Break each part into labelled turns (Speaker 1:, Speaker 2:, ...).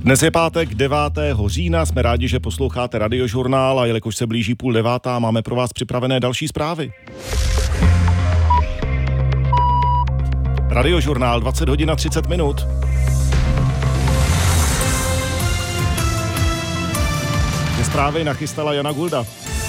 Speaker 1: Dnes je pátek 9. října, jsme rádi, že posloucháte Radiožurnál a jelikož se blíží 8:30, máme pro vás připravené další zprávy. Radiožurnál 20 hodin a 30 minut. Ty zprávy nachystala Jana Gulda.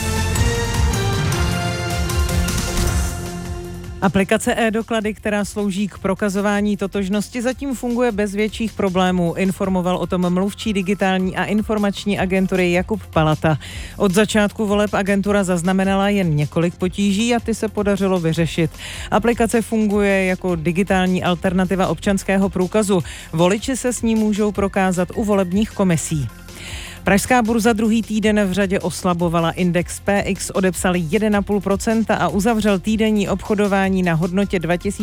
Speaker 2: Aplikace e-doklady, která slouží k prokazování totožnosti, zatím funguje bez větších problémů, informoval o tom mluvčí digitální a informační agentury Jakub Palata. Od začátku voleb agentura zaznamenala jen několik potíží a ty se podařilo vyřešit. Aplikace funguje jako digitální alternativa občanského průkazu. Voliči se s ní můžou prokázat u volebních komisí. Pražská burza druhý týden v řadě oslabovala. Index PX odepsal 1,5% a uzavřel týdenní obchodování na hodnotě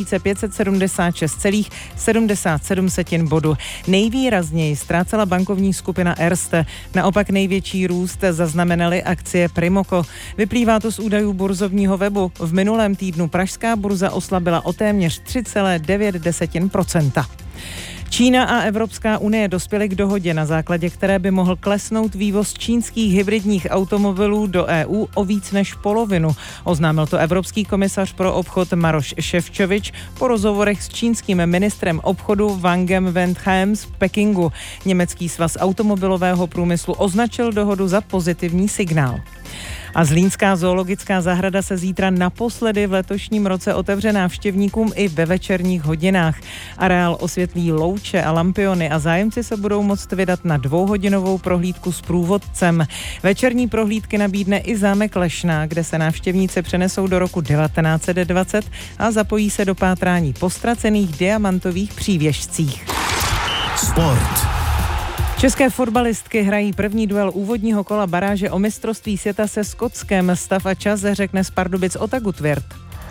Speaker 2: 2576,77 bodu. Nejvýrazněji ztrácela bankovní skupina Erste. Naopak největší růst zaznamenaly akcie Primoco. Vyplývá to z údajů burzovního webu. V minulém týdnu pražská burza oslabila o téměř 3,9%. Čína a Evropská unie dospěly k dohodě, na základě které by mohl klesnout vývoz čínských hybridních automobilů do EU o víc než polovinu. Oznámil to evropský komisař pro obchod Maroš Šefčovič po rozhovorech s čínským ministrem obchodu Wangem Wenthaem v Pekingu. Německý svaz automobilového průmyslu označil dohodu za pozitivní signál. A Zlínská zoologická zahrada se zítra naposledy v letošním roce otevře návštěvníkům i ve večerních hodinách. Areál osvětlí louče a lampiony a zájemci se budou moct vydat na 2hodinovou prohlídku s průvodcem. Večerní prohlídky nabídne i zámek Lešná, kde se návštěvníci přenesou do roku 1920 a zapojí se do pátrání po ztracených diamantových přívěšcích.
Speaker 3: Sport.
Speaker 2: České fotbalistky hrají první duel úvodního kola baráže o mistrovství světa se Skotskem. Stav a čas řekne z Pardubic Otaku Tvěrt.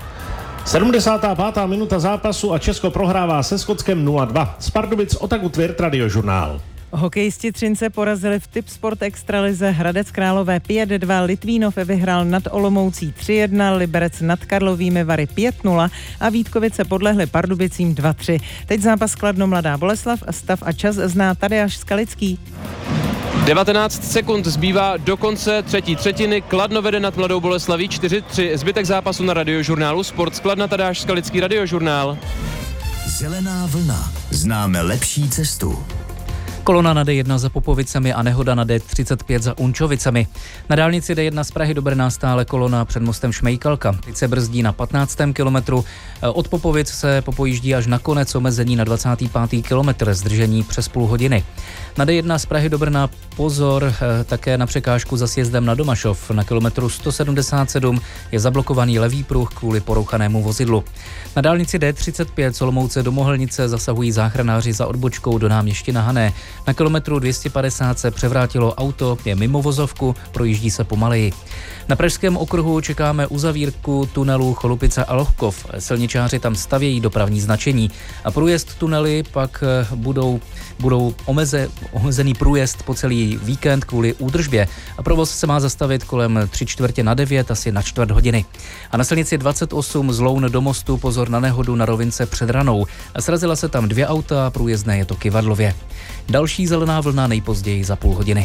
Speaker 4: 75. minuta zápasu a Česko prohrává se Skotskem 0-2. Z Pardubic Otaku Tvěrt, Radiožurnál.
Speaker 2: Hokejisti Třince porazili v Tipsport extralize Hradec Králové 5-2, Litvínov vyhrál nad Olomoucí 3-1, Liberec nad Karlovými Vary 5-0 a Vítkovice podlehly Pardubicím 2-3. Teď zápas Kladno Mladá Boleslav, stav a čas zná Tadeáš Skalický.
Speaker 5: 19 sekund zbývá do konce třetí třetiny. Kladno vede nad Mladou Boleslaví 4-3. Zbytek zápasu na Radiožurnálu Sport z Kladna, Tadeáš Skalický, Radiožurnál.
Speaker 3: Zelená vlna. Známe lepší cestu.
Speaker 6: Kolona na D1 za Popovicemi a nehoda na D35 za Unčovicemi. Na dálnici D1 z Prahy do Brna stále kolona před mostem Šmejkalka. Teď se brzdí na 15. kilometru. Od Popovic se popojíždí až na konec, omezení na 25. kilometr, zdržení přes půl hodiny. Na D1 z Prahy do Brna pozor také na překážku za sjezdem na Domašov. Na kilometru 177 je zablokovaný levý pruh kvůli porouchanému vozidlu. Na dálnici D35 z Olomouce do Mohelnice zasahují záchranáři za odbočkou do náměstí na Hané. Na kilometru 250 se převrátilo auto, je mimo vozovku, projíždí se pomaleji. Na Pražském okruhu čekáme uzavírku tunelu Cholupice a Lohkov. Silničáři tam stavějí dopravní značení a průjezd tunely pak budou omezený průjezd po celý víkend kvůli údržbě. A provoz se má zastavit kolem 8:45, asi na čtvrt hodiny. A na silnici 28 z Loun do Mostu pozor na nehodu na rovince před Ranou. Srazila se tam 2 auta a průjezdné je to Kyvadlově. Další zelená vlna nejpozději za půl hodiny.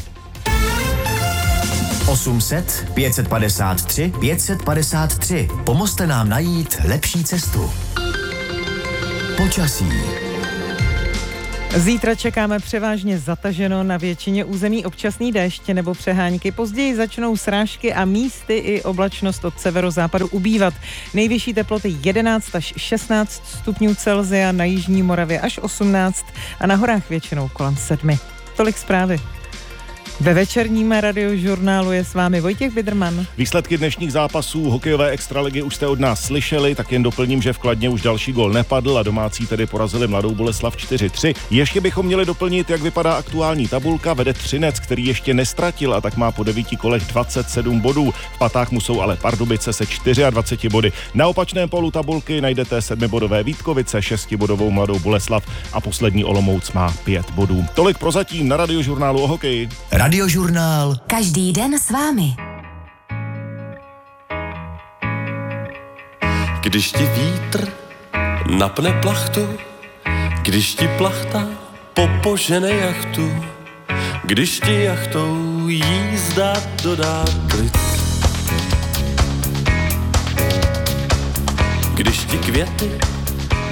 Speaker 3: 800 553 553. Pomozte nám najít lepší cestu. Počasí.
Speaker 2: Zítra čekáme převážně zataženo, na většině území občasný déšť nebo přehánky. Později začnou srážky a místy i oblačnost od severozápadu ubývat. Nejvyšší teploty 11 až 16 stupňů Celsia, na jižní Moravě až 18 a na horách většinou kolem 7. Tolik zprávy. Ve večerním Radiožurnálu je s vámi Vojtěch Biderman.
Speaker 1: Výsledky dnešních zápasů hokejové extraligy už jste od nás slyšeli, tak jen doplním, že v Kladně už další gól nepadl a domácí tedy porazili Mladou Boleslav 4-3. Ještě bychom měli doplnit, jak vypadá aktuální tabulka. Vede Třinec, který ještě nestratil a tak má po 9 kolech 27 bodů. V patách mu jsou ale Pardubice se 24 body. Na opačném polu tabulky najdete 7bodové Vítkovice, 6bodovou Mladou Boleslav a poslední Olomouc má 5 bodů. Tolik prozatím na Radiožurnálu o hokeji.
Speaker 3: Radiožurnál.
Speaker 7: Každý den s vámi.
Speaker 8: Když ti vítr napne plachtu, když ti plachta popožene jachtu,
Speaker 7: když ti jachtou jízda dodá klid. Když ti květy